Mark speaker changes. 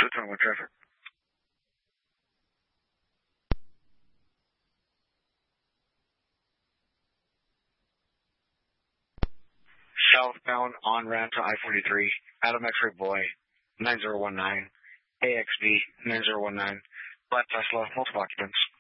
Speaker 1: 221 traffic. Southbound on ramp to I-43, Adam X-Ray Boy, 9019, AXB 9019, Black Tesla, multiple occupants.